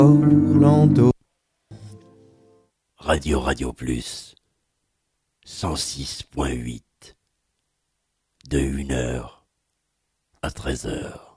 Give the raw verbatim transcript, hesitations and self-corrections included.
Orlando. Radio Radio Plus cent six point huit de une heure à treize heures.